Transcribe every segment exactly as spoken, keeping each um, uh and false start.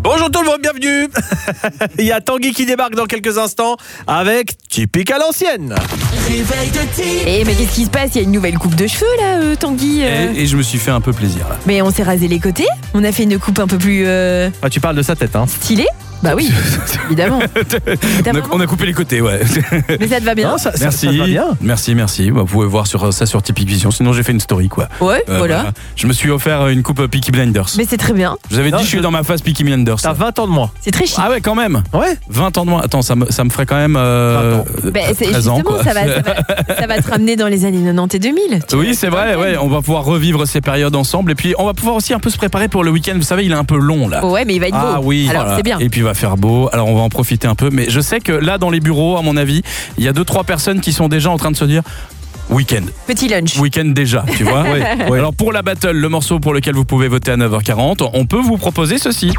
Bonjour tout le monde, bienvenue. Il y a Tanguy qui débarque dans quelques instants avec Typique à l'ancienne. Réveil de Typique. Eh mais qu'est-ce qui se passe? Il y a une nouvelle coupe de cheveux là, euh, Tanguy euh... et, et je me suis fait un peu plaisir là. Mais on s'est rasé les côtés. On a fait une coupe un peu plus euh... Ah, tu parles de sa tête, hein? Stylée. Bah oui, évidemment. on, a, on a coupé les côtés, ouais. Mais ça te va bien? Non, ça, merci, ça, ça te va bien. merci, merci. Vous pouvez voir sur, ça sur Typique Vision. Sinon, j'ai fait une story, quoi. Ouais, euh, voilà. voilà. Je me suis offert une coupe Peaky Blinders. Mais c'est très bien. Je vous avais Non, dit, je suis je... dans ma phase Peaky Blinders. T'as vingt ans de moins. C'est très chic. Ah ouais, quand même. Ouais. vingt ans de moins. Attends, ça me, ça me ferait quand même euh, vingt ans. Bah, c'est, treize ans, justement, quoi. ça va, ça, va, ça va te ramener dans les années quatre-vingt-dix et deux mille. Oui, c'est vrai, ouais, on va pouvoir revivre ces périodes ensemble. Et puis, on va pouvoir aussi un peu se préparer pour le week-end. Vous savez, il est un peu long, là. Ouais, mais il va être beau. Ah oui, alors voilà. c'est bien. Et puis il va faire beau, alors on va en profiter un peu. Mais je sais que là dans les bureaux, à mon avis, il y a deux trois personnes qui sont déjà en train de se dire week-end. Petit lunch. Week-end déjà, tu vois. Ouais. Ouais. Alors pour la battle, le morceau pour lequel vous pouvez voter à neuf heures quarante, on peut vous proposer ceci.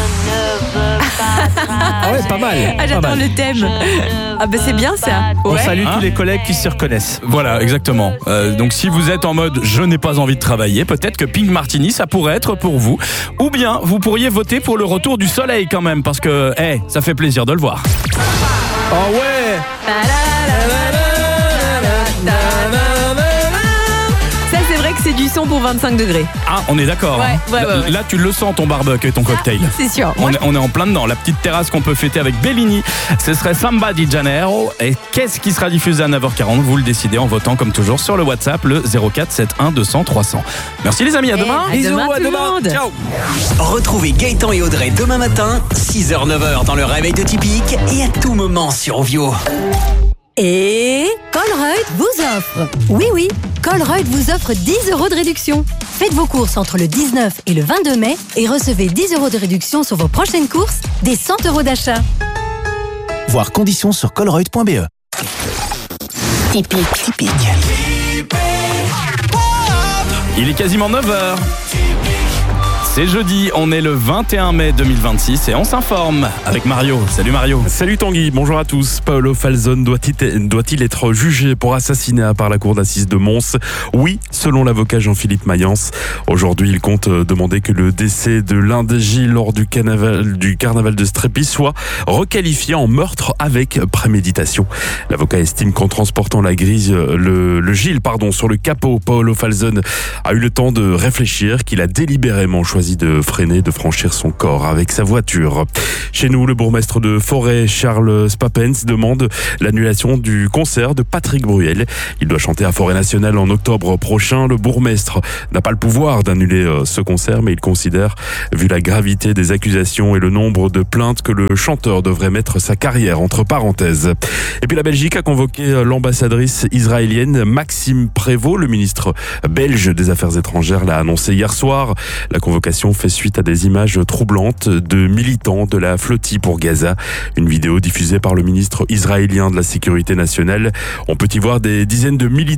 Ah ouais, pas mal. Ah, j'adore pas mal. le thème. Ah bah c'est bien ça. On Ouais. salue Hein tous les collègues qui s'y reconnaissent. Voilà, exactement. Euh, donc si vous êtes en mode je n'ai pas envie de travailler, peut-être que Pink Martini ça pourrait être pour vous. Ou bien vous pourriez voter pour le retour du soleil quand même, parce que hey, ça fait plaisir de le voir. Oh ouais. Ça c'est vrai que c'est du son pour vingt-cinq degrés. Ah, on est d'accord. Ouais, hein. ouais, ouais, ouais. Là tu le sens ton barbecue et ton cocktail. C'est sûr. On est, on est en plein dedans, la petite terrasse qu'on peut fêter avec Bellini. Ce serait Samba di Janeiro. Et qu'est-ce qui sera diffusé à neuf heures quarante? Vous le décidez en votant comme toujours sur le WhatsApp, le zéro quatre sept un deux cents trois cents. Merci les amis, à Et demain. à demain, tout le monde. Ciao. Retrouvez Gaëtan et Audrey demain matin, six heures neuf heures dans le Réveil de Typique et à tout moment sur Ovio. Et Colruyt vous offre. Oui, oui, Colruyt vous offre dix euros de réduction. Faites vos courses entre le dix-neuf et le vingt-deux mai et recevez dix euros de réduction sur vos prochaines courses, des cent euros d'achat. Voir conditions sur colruyt point b e. Typique. Typique. Il est quasiment neuf heures. C'est jeudi, on est le vingt et un mai deux mille vingt-six et on s'informe avec Mario. Salut Mario. Salut Tanguy, bonjour à tous. Paolo Falzone doit-il, doit-il être jugé pour assassinat par la cour d'assises de Mons? Oui, selon l'avocat Jean-Philippe Mayence. Aujourd'hui, il compte demander que le décès de l'un des Gilles lors du carnaval, du carnaval de Strépy soit requalifié en meurtre avec préméditation. L'avocat estime qu'en transportant la grise, le, le Gilles pardon, sur le capot, Paolo Falzone a eu le temps de réfléchir, qu'il a délibérément choisi de freiner, de franchir son corps avec sa voiture. Chez nous, le bourgmestre de Forêt, Charles Spapens, demande l'annulation du concert de Patrick Bruel. Il doit chanter à Forêt Nationale en octobre prochain. Le bourgmestre n'a pas le pouvoir d'annuler ce concert, mais il considère, vu la gravité des accusations et le nombre de plaintes, que le chanteur devrait mettre sa carrière entre parenthèses. Et puis la Belgique a convoqué l'ambassadrice israélienne Maxime Prévost. Le ministre belge des Affaires étrangères l'a annoncé hier soir. La convocation fait suite à des images troublantes de militants de la flottille pour Gaza. Une vidéo diffusée par le ministre israélien de la Sécurité nationale. On peut y voir des dizaines de militants